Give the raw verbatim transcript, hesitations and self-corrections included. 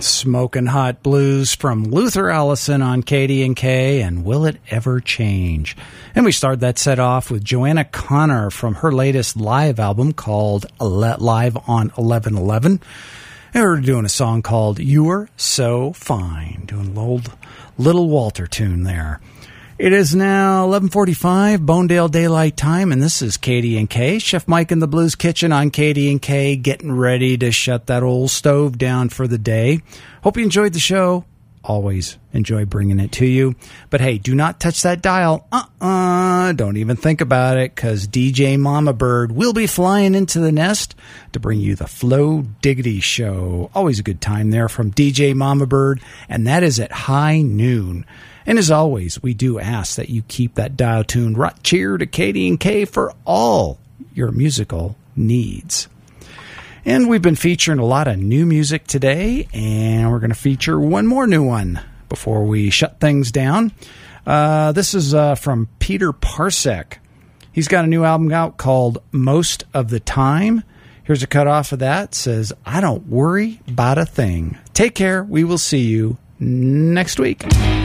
Smoking Hot Blues from Luther Allison on K D and K and Will It Ever Change? And we started that set off with Joanna Connor from her latest live album called Live on eleven eleven. And we're doing a song called You're So Fine, doing an old Little Walter tune there. It is now eleven forty-five, Bonedale Daylight Time, and this is K D and K. Chef Mike in the Blues Kitchen on K D and K, getting ready to shut that old stove down for the day. Hope you enjoyed the show. Always enjoy bringing it to you. But hey, do not touch that dial. Uh-uh. Don't even think about it, because D J Mama Bird will be flying into the nest to bring you the Flow Diggity Show. Always a good time there from D J Mama Bird, and that is at high noon. And as always, we do ask that you keep that dial tuned right cheer to K D and K for all your musical needs. And we've been featuring a lot of new music today, and we're going to feature one more new one before we shut things down. Uh, this is uh, from Peter Parsek. He's got a new album out called Most of the Time. Here's a cut off of that. It says, I don't worry about a thing. Take care. We will see you next week.